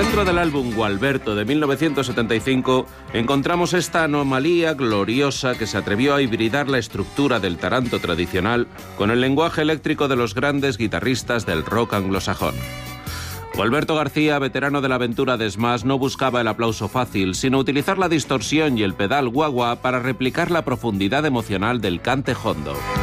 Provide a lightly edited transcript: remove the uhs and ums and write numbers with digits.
Dentro del álbum Gualberto de 1975 encontramos esta anomalía gloriosa que se atrevió a hibridar la estructura del taranto tradicional con el lenguaje eléctrico de los grandes guitarristas del rock anglosajón. Gualberto García, veterano de la aventura de Smash, no buscaba el aplauso fácil, sino utilizar la distorsión y el pedal guagua para replicar la profundidad emocional del cante hondo.